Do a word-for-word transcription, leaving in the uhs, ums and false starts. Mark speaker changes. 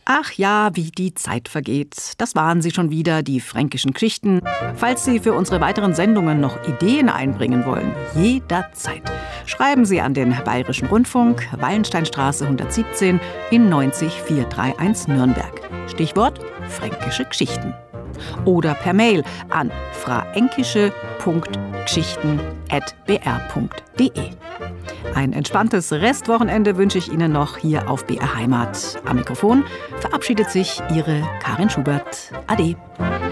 Speaker 1: Ach ja, wie die Zeit vergeht. Das waren sie schon wieder, die fränkischen Geschichten. Falls Sie für unsere weiteren Sendungen noch Ideen einbringen wollen, jederzeit. Schreiben Sie an den Bayerischen Rundfunk, Wallensteinstraße hundertsiebzehn in neunzig vierhunderteinunddreißig Nürnberg. Stichwort fränkische Geschichten. Oder per Mail an fraenkische punkt geschichten at b r punkt d e. Ein entspanntes Restwochenende wünsche ich Ihnen noch hier auf B R Heimat. Am Mikrofon verabschiedet sich Ihre Karin Schubert. Ade.